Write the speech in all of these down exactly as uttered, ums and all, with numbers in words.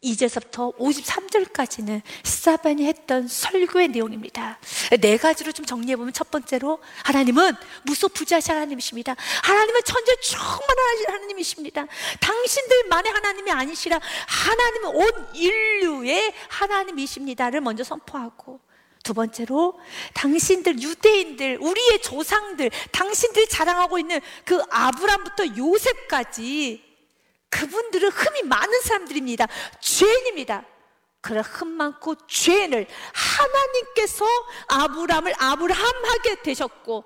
이 절서부터 오십삼 절까지는 스데반이 했던 설교의 내용입니다. 네 가지로 좀 정리해보면, 첫 번째로 하나님은 무소부지하신 하나님이십니다. 하나님은 천재 충만한 하나님이십니다. 당신들만의 하나님이 아니시라 하나님은 온 인류의 하나님이십니다를 먼저 선포하고, 두 번째로 당신들 유대인들, 우리의 조상들, 당신들이 자랑하고 있는 그 아브람부터 요셉까지 그분들은 흠이 많은 사람들입니다. 죄인입니다. 그런 흠 많고 죄인을 하나님께서 아브람을 아브라함하게 되셨고,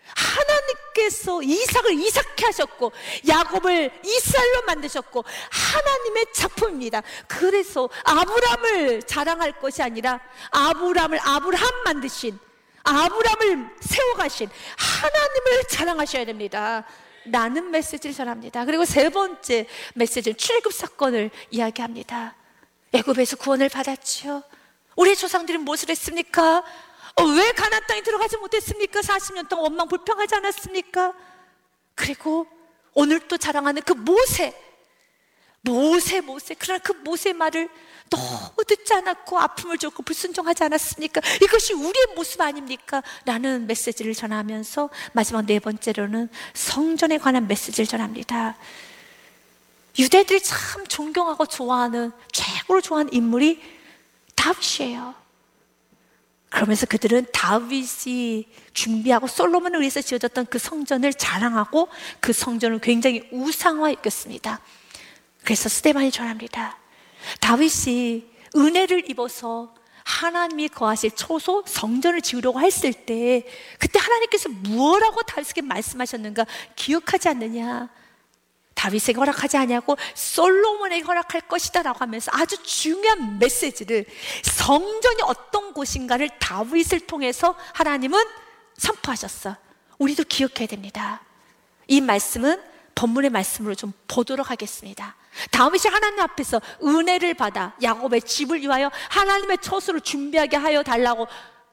하나님께서 이삭을 이삭케 하셨고, 야곱을 이스라엘로 만드셨고, 하나님의 작품입니다. 그래서 아브람을 자랑할 것이 아니라 아브람을 아브라함 만드신, 아브람을 세워가신 하나님을 자랑하셔야 됩니다 라는 메시지를 전합니다. 그리고 세 번째 메시지는 출애굽 사건을 이야기합니다. 애굽에서 구원을 받았지요. 우리 조상들이 무엇을 했습니까? 어, 왜 가나안 땅에 들어가지 못했습니까? 사십 년 동안 원망 불평하지 않았습니까? 그리고 오늘 또 자랑하는 그 모세, 모세 모세 그러나 그 모세의 말을 너무 듣지 않았고 아픔을 줬고 불순종하지 않았습니까? 이것이 우리의 모습 아닙니까? 라는 메시지를 전하면서 마지막 네 번째로는 성전에 관한 메시지를 전합니다. 유대인들이 참 존경하고 좋아하는, 최고로 좋아하는 인물이 다윗이에요. 그러면서 그들은 다윗이 준비하고 솔로몬을 위해서 지어졌던 그 성전을 자랑하고 그 성전을 굉장히 우상화했겠습니다. 그래서 스데반이 전합니다. 다윗이 은혜를 입어서 하나님이 거하실 초소 성전을 지으려고 했을 때, 그때 하나님께서 무엇라고 다윗에게 말씀하셨는가 기억하지 않느냐? 다윗에게 허락하지 아니하고 솔로몬에게 허락할 것이다 라고 하면서 아주 중요한 메시지를, 성전이 어떤 곳인가를 다윗을 통해서 하나님은 선포하셨어. 우리도 기억해야 됩니다. 이 말씀은 본문의 말씀으로 좀 보도록 하겠습니다. 다윗이 하나님 앞에서 은혜를 받아 야곱의 집을 위하여 하나님의 처소를 준비하게 하여 달라고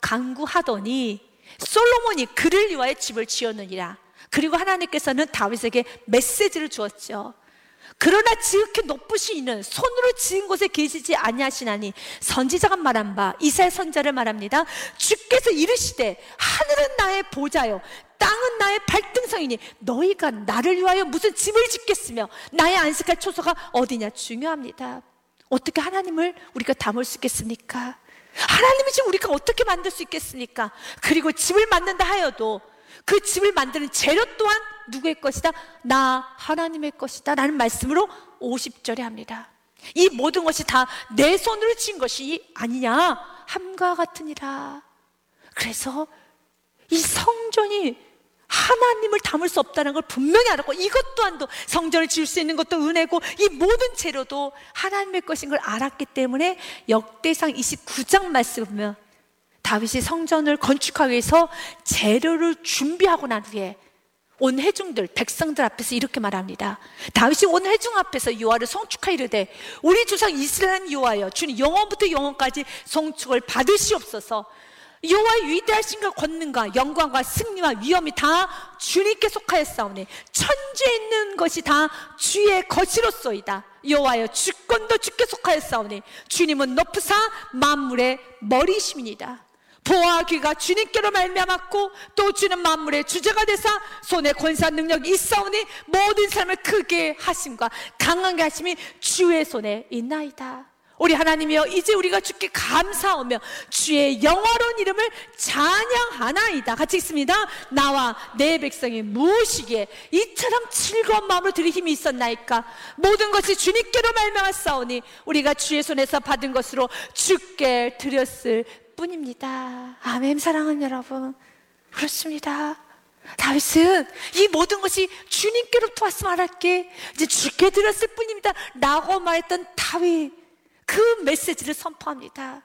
간구하더니 솔로몬이 그를 위하여 집을 지었느니라. 그리고 하나님께서는 다윗에게 메시지를 주었죠. 그러나 지극히 높으신 이는 손으로 지은 곳에 계시지 아니하시나니, 선지자가 말한 바 이사야 선지자를 말합니다. 주께서 이르시되 하늘은 나의 보좌요 땅은 나의 발등성이니 너희가 나를 위하여 무슨 집을 짓겠으며 나의 안식할 초소가 어디냐. 중요합니다. 어떻게 하나님을 우리가 담을 수 있겠습니까? 하나님의 집 우리가 어떻게 만들 수 있겠습니까? 그리고 집을 만든다 하여도 그 집을 만드는 재료 또한 누구의 것이다? 나 하나님의 것이다 라는 말씀으로 오십 절에 합니다. 이 모든 것이 다 내 손으로 지은 것이 아니냐, 함과 같으니라. 그래서 이 성전이 하나님을 담을 수 없다는 걸 분명히 알았고, 이것 또한도 성전을 지을 수 있는 것도 은혜고 이 모든 재료도 하나님의 것인 걸 알았기 때문에 역대상 이십구 장 말씀을 보면 다윗이 성전을 건축하기 위해서 재료를 준비하고 난 후에 온 회중들, 백성들 앞에서 이렇게 말합니다. 다윗이 온 회중 앞에서 여호와를 송축하이르되 우리 조상 이스라엘 여호와여, 주님 영원부터 영원까지 송축을 받으시옵소서. 여호와의 위대하신과 권능과 영광과 승리와 위엄이 다 주님께 속하였사오니 천지에 있는 것이 다 주의 것이로소이다. 여호와여, 주권도 주께 속하였사오니 주님은 높으사 만물의 머리이심이니이다. 보아 귀가 주님께로 말미암았고 또 주는 만물의 주제가 되사 손에 권세한 능력이 있사오니 모든 삶을 크게 하심과 강하게 하심이 주의 손에 있나이다. 우리 하나님이여, 이제 우리가 주께 감사하며 주의 영화로운 이름을 찬양하나이다. 같이 읽습니다. 나와 내 백성이 무엇이기에 이처럼 즐거운 마음으로 드릴 힘이 있었나이까? 모든 것이 주님께로 말미암았사오니 우리가 주의 손에서 받은 것으로 주께 드렸을 뿐입니다. 아멘. 사랑하는 여러분, 그렇습니다. 다윗은 이 모든 것이 주님께로부터 왔으면 알았게 이제 주께 드렸을 뿐입니다 라고 말했던 다윗, 그 메시지를 선포합니다.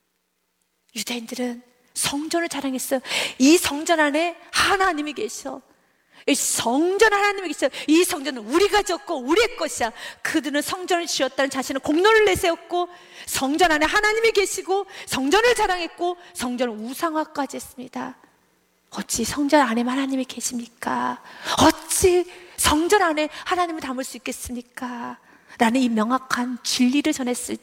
유대인들은 성전을 자랑했어요. 이 성전 안에 하나님이 계셔. 이 성전 하나님이 계셔. 이 성전은 우리가 지었고 우리의 것이야. 그들은 성전을 지었다는 자신의 공로를 내세웠고 성전 안에 하나님이 계시고 성전을 자랑했고 성전을 우상화까지 했습니다. 어찌 성전 안에만 하나님이 계십니까? 어찌 성전 안에 하나님을 담을 수 있겠습니까? 라는 이 명확한 진리를 전했을